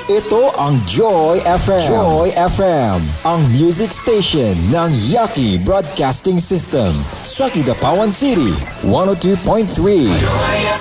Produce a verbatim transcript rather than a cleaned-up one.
Ito ang Joy F M. Joy F M, ang music station ng Yaki Broadcasting System sa Kidapawan City. one oh two point three. Joy F M.